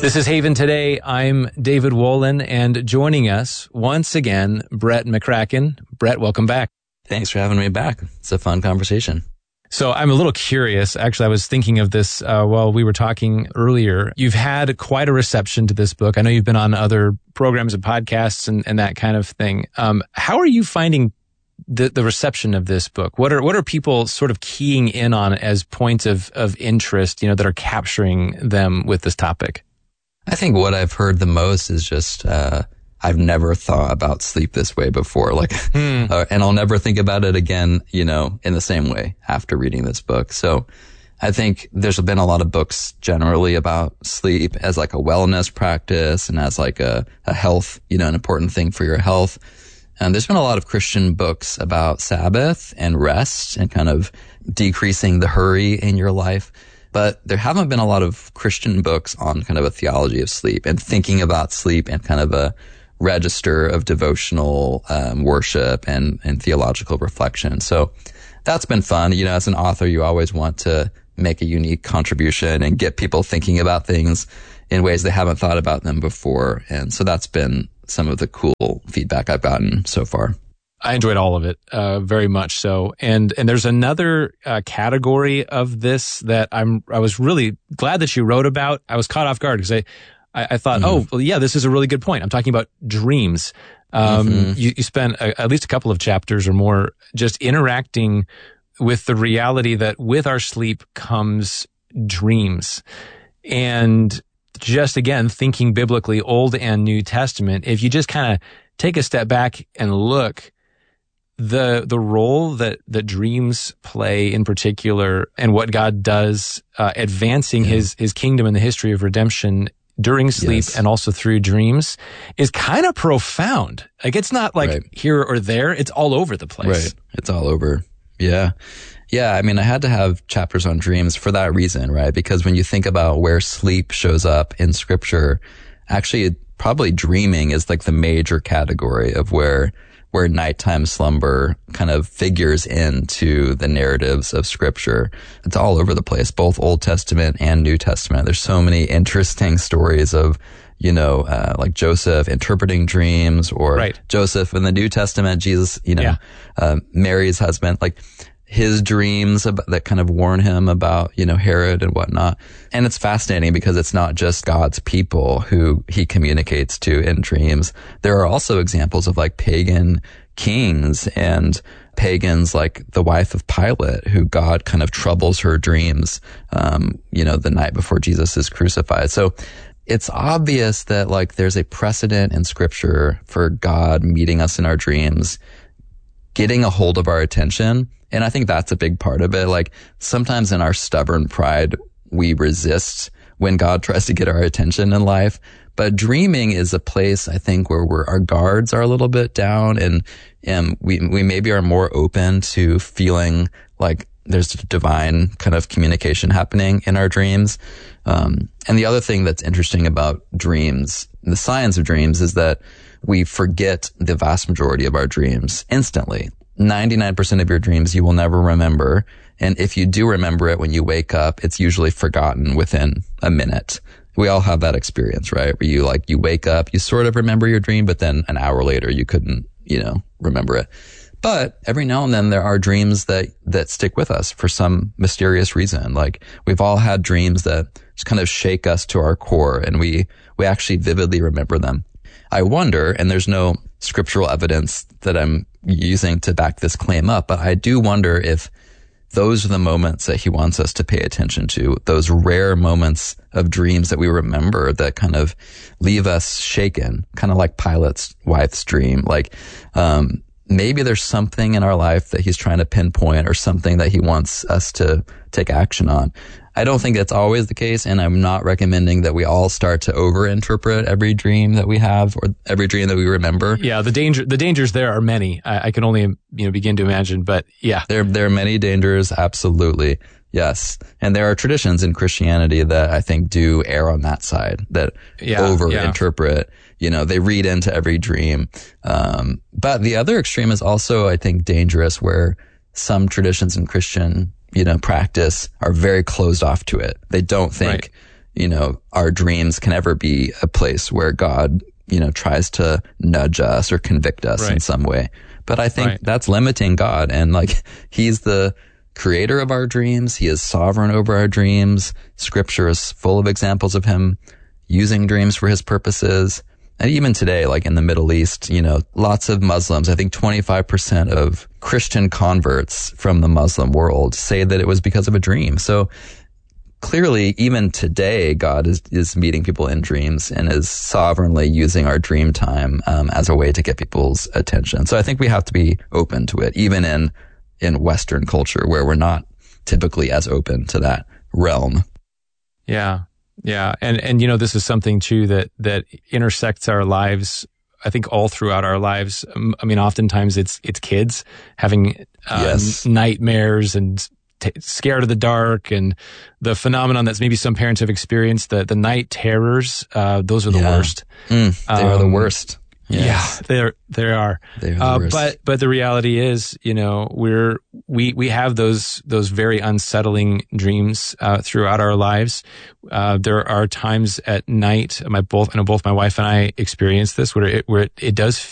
This is Haven Today. I'm David Wolin, and joining us once again, Brett McCracken. Brett, welcome back. Thanks for having me back. It's a fun conversation. So I'm a little curious. Actually, I was thinking of this while we were talking earlier. You've had quite a reception to this book. I know you've been on other programs and podcasts and that kind of thing. How are you finding the reception of this book? What are people sort of keying in on as points of interest, that are capturing them with this topic? I think what I've heard the most is just, I've never thought about sleep this way before, and I'll never think about it again, in the same way after reading this book. So I think there's been a lot of books generally about sleep as like a wellness practice and as like a health, an important thing for your health. And there's been a lot of Christian books about Sabbath and rest and kind of decreasing the hurry in your life. But there haven't been a lot of Christian books on kind of a theology of sleep and thinking about sleep and kind of a register of devotional worship and theological reflection. So that's been fun. As an author, you always want to make a unique contribution and get people thinking about things in ways they haven't thought about them before. And so that's been some of the cool feedback I've gotten so far. I enjoyed all of it, very much so. And there's another category of this that I was really glad that you wrote about. I was caught off guard because I thought, oh, well, yeah, this is a really good point. I'm talking about dreams. You spent at least a couple of chapters or more just interacting with the reality that with our sleep comes dreams. And just again, thinking biblically, Old and New Testament, if you just kind of take a step back and look, the role that dreams play in particular and what God does, advancing his kingdom in the history of redemption during sleep and also through dreams is kind of profound. Like it's not like here or there. It's all over the place. Right. It's all over. Yeah. Yeah. I mean, I had to have chapters on dreams for that reason, right? Because when you think about where sleep shows up in scripture, actually probably dreaming is like the major category of where nighttime slumber kind of figures into the narratives of scripture. It's all over the place, both Old Testament and New Testament. There's so many interesting stories of, like Joseph interpreting dreams or Joseph in the New Testament, Jesus, Mary's husband, like his dreams that kind of warn him about, Herod and whatnot. And it's fascinating because it's not just God's people who he communicates to in dreams. There are also examples of like pagan kings and pagans like the wife of Pilate, who God kind of troubles her dreams, the night before Jesus is crucified. So it's obvious that like there's a precedent in scripture for God meeting us in our dreams, getting a hold of our attention. And I think that's a big part of it. Like sometimes in our stubborn pride, we resist when God tries to get our attention in life. But dreaming is a place, I think, where our guards are a little bit down and we maybe are more open to feeling like there's divine kind of communication happening in our dreams. And the other thing that's interesting about dreams, the science of dreams, is that we forget the vast majority of our dreams instantly. 99% of your dreams you will never remember. And if you do remember it when you wake up, it's usually forgotten within a minute. We all have that experience, right? Where you wake up, you sort of remember your dream, but then an hour later you couldn't, remember it. But every now and then there are dreams that stick with us for some mysterious reason. Like we've all had dreams that just kind of shake us to our core and we actually vividly remember them. I wonder, and there's no scriptural evidence that I'm using to back this claim up, but I do wonder if those are the moments that he wants us to pay attention to, those rare moments of dreams that we remember that kind of leave us shaken, kind of like Pilate's wife's dream. Like, maybe there's something in our life that he's trying to pinpoint or something that he wants us to take action on. I don't think that's always the case, and I'm not recommending that we all start to overinterpret every dream that we have or every dream that we remember. Yeah, the dangers there are many. I can only begin to imagine, but yeah, there are many dangers. Absolutely, yes, and there are traditions in Christianity that I think do err on that side, that overinterpret. They read into every dream. But the other extreme is also, I think, dangerous, where some traditions in Christian practice are very closed off to it. They don't think, our dreams can ever be a place where God, tries to nudge us or convict us in some way. But I think that's limiting God. And like, he's the creator of our dreams. He is sovereign over our dreams. Scripture is full of examples of him using dreams for his purposes. And even today, like in the Middle East, lots of Muslims, I think 25% of Christian converts from the Muslim world say that it was because of a dream. So clearly, even today, God is meeting people in dreams and is sovereignly using our dream time as a way to get people's attention. So I think we have to be open to it, even in Western culture where we're not typically as open to that realm. Yeah. Yeah. And this is something too that intersects our lives, I think all throughout our lives. I mean, oftentimes it's kids having nightmares and scared of the dark, and the phenomenon that maybe some parents have experienced, the night terrors. Those are the worst. They are the worst. Yes. Yeah, they are. They are the worst. But the reality is, we have those very unsettling dreams throughout our lives. There are times at night, both my wife and I experience this, where it does